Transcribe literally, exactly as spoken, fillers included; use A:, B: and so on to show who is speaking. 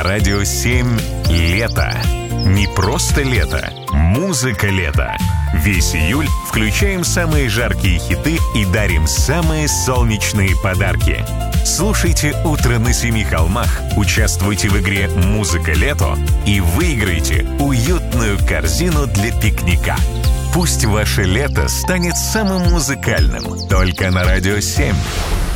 A: Радио семь лето. Не просто лето, музыка лета. Весь июль включаем самые жаркие хиты и дарим самые солнечные подарки. Слушайте «Утро на семи холмах», участвуйте в игре «Музыка лето» и выиграйте уютную корзину для пикника. Пусть ваше лето станет самым музыкальным. Только на Радио семь.